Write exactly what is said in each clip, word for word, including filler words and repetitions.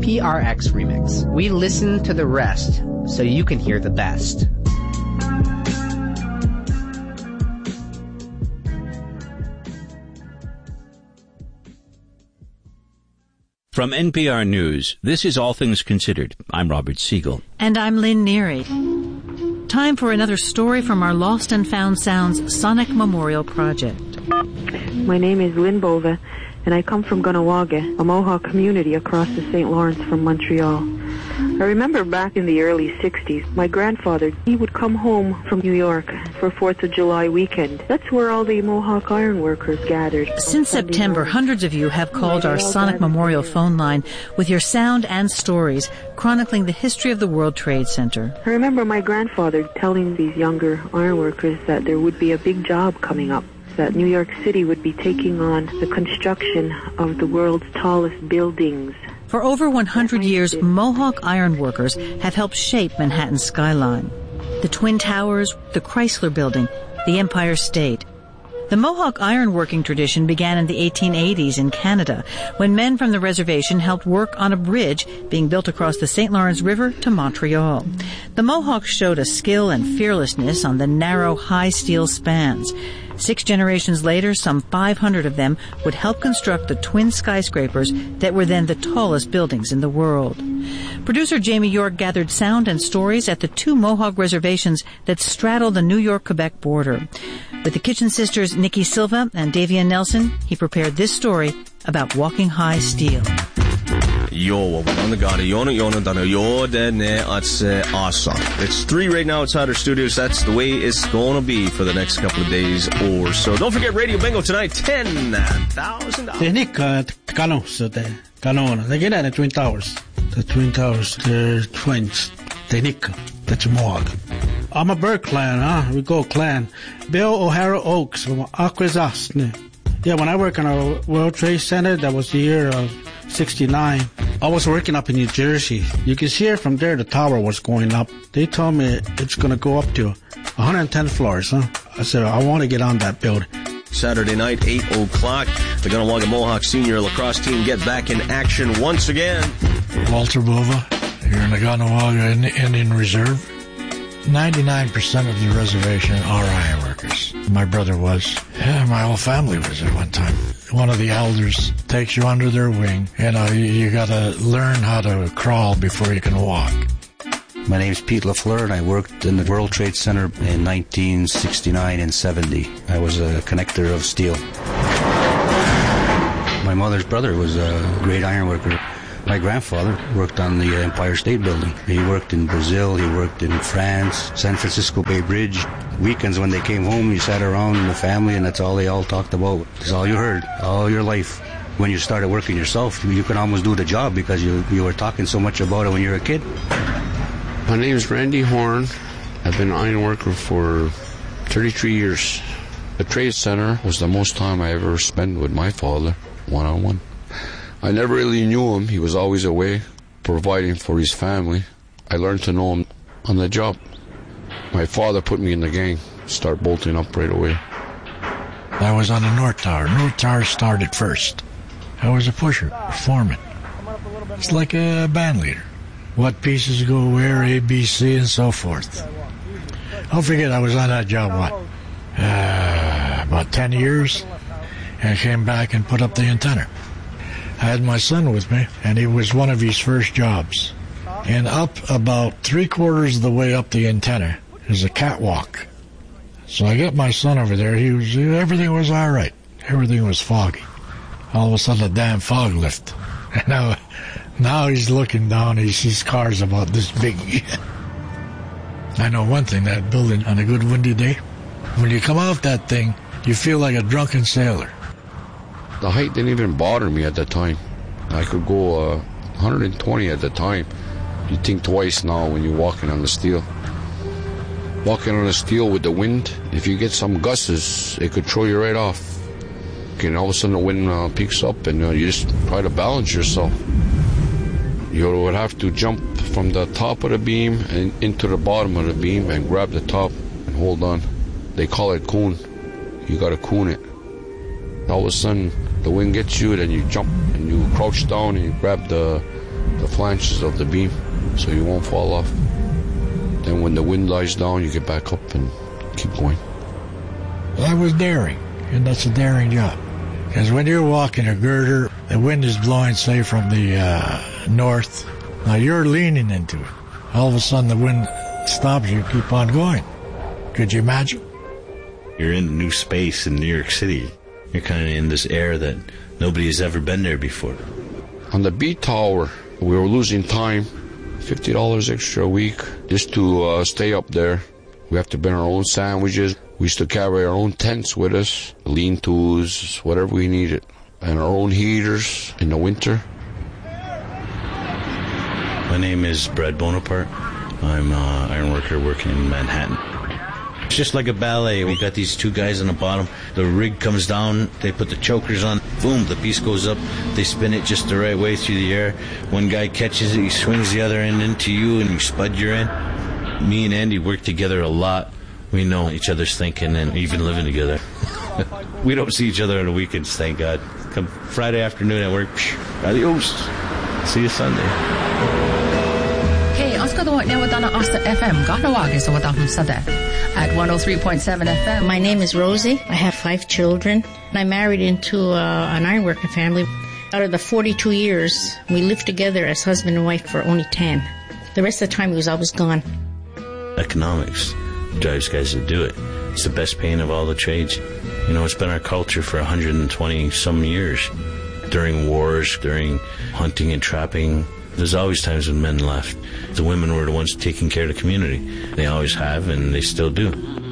P R X remix. We listen to the rest so you can hear the best. From N P R News, this is All Things Considered. I'm Robert Siegel. And I'm Lynn Neary. Time for another story from our Lost and Found Sounds Sonic Memorial Project. My name is Lynn Bova, and I come from Gunawaga, a Mohawk community across the Saint Lawrence from Montreal. I remember back in the early sixties, my grandfather, he would come home from New York for fourth of July weekend. That's where all the Mohawk ironworkers gathered. Since September, hundreds of you have called our Sonic Memorial phone line with your sound and stories chronicling the history of the World Trade Center. I remember my grandfather telling these younger ironworkers that there would be a big job coming up, that New York City would be taking on the construction of the world's tallest buildings. For over one hundred years, Mohawk ironworkers have helped shape Manhattan's skyline. The Twin Towers, the Chrysler Building, the Empire State. The Mohawk ironworking tradition began in the eighteen eighties in Canada, when men from the reservation helped work on a bridge being built across the Saint Lawrence River to Montreal. The Mohawks showed a skill and fearlessness on the narrow, high steel spans. Six generations later, some five hundred of them would help construct the twin skyscrapers that were then the tallest buildings in the world. Producer Jamie York gathered sound and stories at the two Mohawk reservations that straddle the New York-Quebec border. With the Kitchen Sisters Nikki Silva and Davian Nelson, he prepared this story about walking high steel. Yo, on the gata, yona yona dana yo dene atse asa. It's three right now outside our studios. That's the way it's gonna be for the next couple of days or so. Don't forget Radio Bingo tonight, ten thousand dollars. Technica Kano so the Kanona. They get at the Twin Towers. The Twin Towers, they're twins. Technica. That's Mohawk. I'm a Burke clan, huh? We go clan. Bill O'Hara Oaks from Akwesasne. Yeah, when I work on a World Trade Center, that was the year of sixty-nine. I was working up in New Jersey. You can see it from there, the tower was going up. They told me it's going to go up to one hundred ten floors, huh? I said, I want to get on that building. Saturday night, eight o'clock, the Gunawaga Mohawk Senior Lacrosse team get back in action once again. Walter Bova, here in the Gunawaga Indian Reserve. ninety-nine percent of the reservation are ironworkers. My brother was. Yeah, my whole family was at one time. One of the elders takes you under their wing. You know, you, you got to learn how to crawl before you can walk. My name's Pete LaFleur, and I worked in the World Trade Center in nineteen sixty-nine and seventy. I was a connector of steel. My mother's brother was a great ironworker. My grandfather worked on the Empire State Building. He worked in Brazil, he worked in France, San Francisco Bay Bridge. Weekends when they came home, you sat around in the family, and that's all they all talked about. That's all you heard, all your life. When you started working yourself, you could almost do the job because you, you were talking so much about it when you were a kid. My name is Randy Horn. I've been an ironworker for thirty-three years. The Trade Center was the most time I ever spent with my father, one-on-one. I never really knew him. He was always away, providing for his family. I learned to know him on the job. My father put me in the gang, start bolting up right away. I was on the North Tower. North Tower started first. I was a pusher, a foreman. It's like a band leader. What pieces go where, A, B, C, and so forth. Don't forget, I was on that job, what, uh, about ten years, and I came back and put up the antenna. I had my son with me, and it was one of his first jobs. And up about three-quarters of the way up the antenna is a catwalk. So I got my son over there. He was everything was all right. Everything was foggy. All of a sudden, a damn fog lift. Now, now he's looking down. He sees cars about this big. I know one thing, that building on a good windy day, when you come off that thing, you feel like a drunken sailor. The height didn't even bother me at the time. I could go uh, one hundred twenty at the time. You think twice now when you're walking on the steel. Walking on the steel with the wind, if you get some gusts, it could throw you right off. And all of a sudden the wind uh, peaks up and uh, you just try to balance yourself. You would have to jump from the top of the beam and into the bottom of the beam and grab the top and hold on. They call it coon. You got to coon it. All of a sudden, the wind gets you, then you jump and you crouch down and you grab the the flanges of the beam so you won't fall off. Then when the wind dies down, you get back up and keep going. That was daring, and that's a daring job. Because when you're walking a girder, the wind is blowing, say, from the uh, north. Now you're leaning into it. All of a sudden the wind stops you, keep on going. Could you imagine? You're in a new space in New York City. You're kind of in this air that nobody has ever been there before. On the B tower, we were losing time, fifty dollars extra a week, just to uh, stay up there. We have to bring our own sandwiches. We used to carry our own tents with us, lean-tos, whatever we needed, and our own heaters in the winter. My name is Brad Bonaparte. I'm an iron worker working in Manhattan. It's just like a ballet. We got these two guys on the bottom. The rig comes down. They put the chokers on. Boom, the piece goes up. They spin it just the right way through the air. One guy catches it. He swings the other end into you, and you spud your end. Me and Andy work together a lot. We know each other's thinking and even living together. We don't see each other on the weekends, thank God. Come Friday afternoon at work, adios. See you Sunday. Hey, Oscar the Newadana Asta F M, Ganawagi, so what I'm Sada at one oh three point seven F M. My name is Rosie. I have five children. I married into uh, an ironworker family. Out of the forty-two years, we lived together as husband and wife for only ten. The rest of the time, he was always gone. Economics drives guys to do it. It's the best paying of all the trades. You know, it's been our culture for one hundred twenty some years. During wars, during hunting and trapping, there's always times when men left. The women were the ones taking care of the community. They always have, and they still do.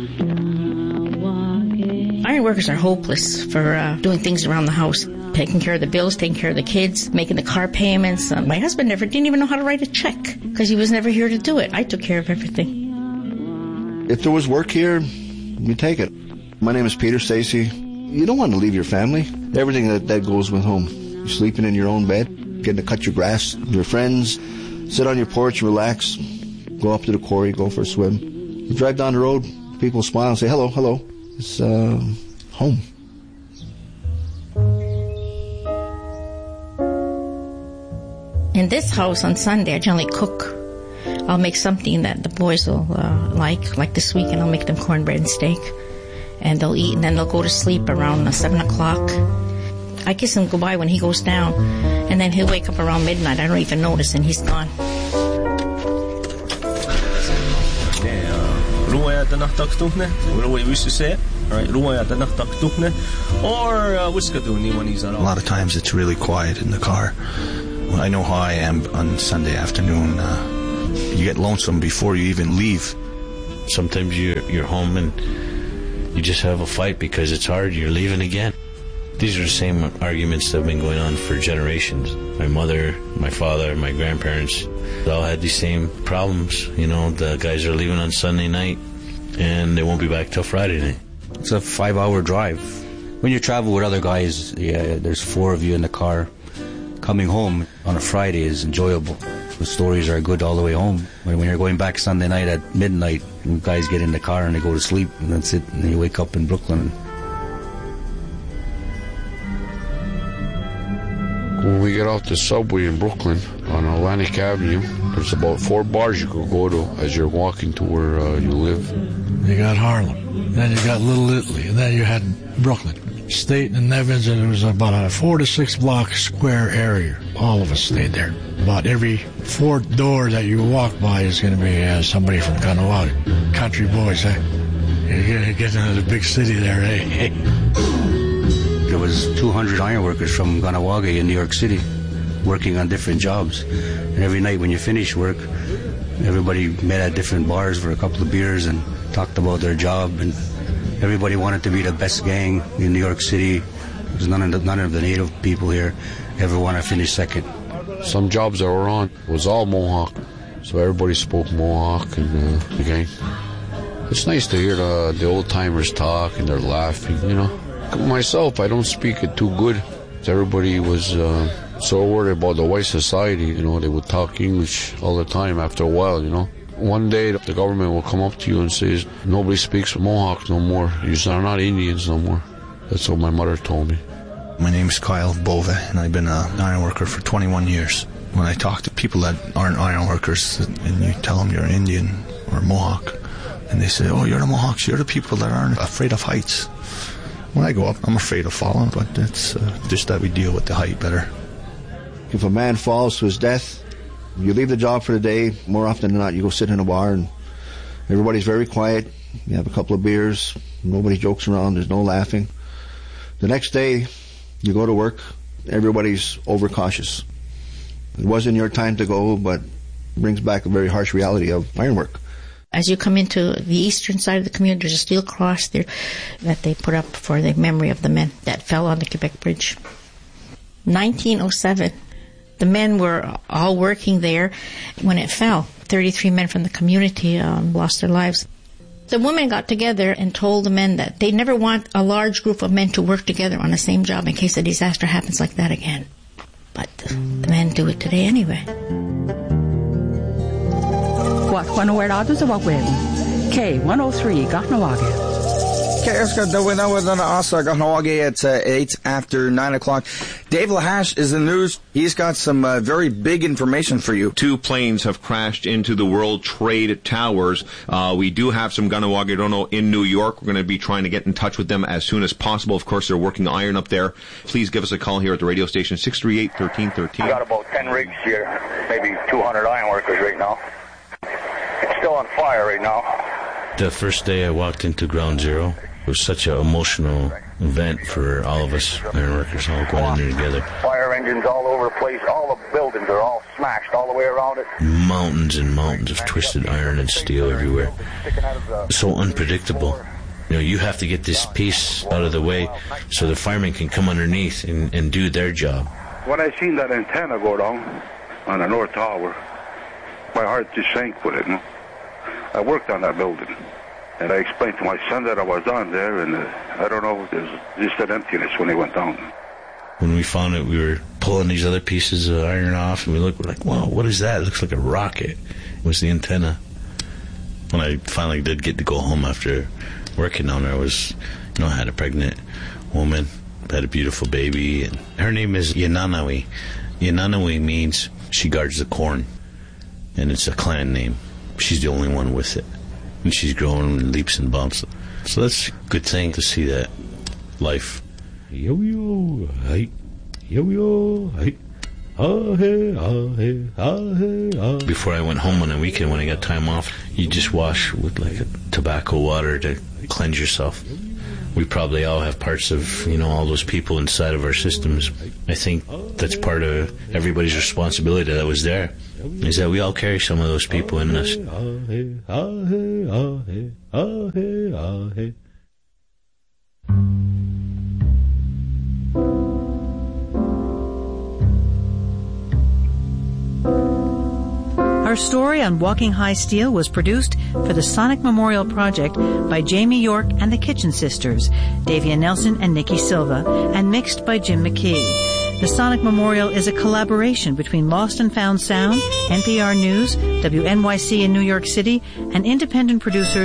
Iron workers are hopeless for uh, doing things around the house. Taking care of the bills, taking care of the kids, making the car payments. Uh, my husband never didn't even know how to write a check because he was never here to do it. I took care of everything. If there was work here, you take it. My name is Peter Stacy. You don't want to leave your family. Everything that, that goes with home. You're sleeping in your own bed, getting to cut your grass, your friends, sit on your porch, relax, go up to the quarry, go for a swim. You drive down the road, people smile and say, hello, hello. It's uh, home. In this house on Sunday, I generally cook. I'll make something that the boys will uh, like. Like this weekend, I'll make them cornbread and steak. And they'll eat, and then they'll go to sleep around uh, seven o'clock. I kiss him goodbye when he goes down, and then he'll wake up around midnight. I don't even notice, and he's gone. A lot of times it's really quiet in the car. Well, I know how I am on Sunday afternoon. Uh, you get lonesome before you even leave. Sometimes you're, you're home and you just have a fight because it's hard. You're leaving again. These are the same arguments that have been going on for generations. My mother, my father, my grandparents, they all had these same problems. You know, the guys are leaving on Sunday night and they won't be back till Friday night. It's a five-hour drive. When you travel with other guys, yeah, there's four of you in the car. Coming home on a Friday is enjoyable. The stories are good all the way home. When, when you're going back Sunday night at midnight, and guys get in the car and they go to sleep, and that's it, and you wake up in Brooklyn. When we get off the subway in Brooklyn on Atlantic Avenue, there's about four bars you could go to as you're walking to where uh, you live. You got Harlem, then you got Little Italy, and then you had Brooklyn. State and Nevins, and it was about a four to six block square area. All of us stayed there. About every fourth door that you walk by is going to be uh, somebody from Kahnawake. Country boys, eh? You get into the big city there, eh? There was two hundred ironworkers from Kahnawake in New York City working on different jobs. And every night when you finish work, everybody met at different bars for a couple of beers and talked about their job. And everybody wanted to be the best gang in New York City. Because none of the, none of the native people here ever want to finish second. Some jobs that were on was all Mohawk. So everybody spoke Mohawk and uh, the gang. It's nice to hear the, the old-timers talk and they're laughing, you know. Myself, I don't speak it too good. Everybody was uh, so worried about the white society, you know. They would talk English all the time after a while, you know. One day the government will come up to you and say, nobody speaks Mohawk no more. You are not Indians no more. That's what my mother told me. My name is Kyle Bova, and I've been an iron worker for twenty-one years. when I talk to people that aren't iron workers, and you tell them you're Indian or Mohawk, and they say, oh, you're the Mohawks, you're the people that aren't afraid of heights. When I go up, I'm afraid of falling, but it's uh, just that we deal with the height better. If a man falls to his death, you leave the job for the day. More often than not, you go sit in a bar and everybody's very quiet. You have a couple of beers. Nobody jokes around. There's no laughing. The next day, you go to work. Everybody's overcautious. It wasn't your time to go, but it brings back a very harsh reality of ironwork. As you come into the eastern side of the community, there's a steel cross there that they put up for the memory of the men that fell on the Quebec Bridge. nineteen oh seven, the men were all working there when it fell. thirty-three men from the community um, lost their lives. The women got together and told the men that they never want a large group of men to work together on the same job in case a disaster happens like that again. But the men do it today anyway. What, Wanawerado wa Web? K one oh three, Gahnawaga. It's uh, eight after nine o'clock. Dave Lahash is in the news. He's got some uh, very big information for you. Two planes have crashed into the World Trade Towers. Uh, we do have some Ganawagadono in New York. We're going to be trying to get in touch with them as soon as possible. Of course, they're working iron up there. Please give us a call here at the radio station, six three eight, one three one three. We got about ten rigs here, maybe two hundred iron workers right now. It's still on fire right now. The first day I walked into Ground Zero, it was such an emotional event for all of us iron workers all going in there together. Fire engines all over the place. All the buildings are all smashed all the way around it. Mountains and mountains of twisted iron and steel everywhere. So unpredictable. You know, you have to get this piece out of the way so the firemen can come underneath and, and do their job. When I seen that antenna go down on the North Tower, my heart just sank with it. No? I worked on that building. And I explained to my son that I was on there, and uh, I don't know, there's just an emptiness when he went down. When we found it, we were pulling these other pieces of iron off, and we looked, we're like, wow, what is that? It looks like a rocket. It was the antenna. When I finally did get to go home after working on her, I was, you know, I had a pregnant woman, had a beautiful baby, and her name is Yananawi. Yananawi means she guards the corn, and it's a clan name. She's the only one with it. And she's growing in leaps and bounds. So that's a good thing to see that life. Yo yo, hey, yo yo, hey, ah hey, ah hey, ah hey, ah. Before I went home on a weekend, when I got time off, you just wash with like a tobacco water to cleanse yourself. We probably all have parts of, you know, all those people inside of our systems. I think that's part of everybody's responsibility that was there, is that we all carry some of those people in us. Our story on Walking High Steel was produced for the Sonic Memorial Project by Jamie York and the Kitchen Sisters, Davia Nelson and Nikki Silva, and mixed by Jim McKee. The Sonic Memorial is a collaboration between Lost and Found Sound, N P R News, W N Y C in New York City, and independent producers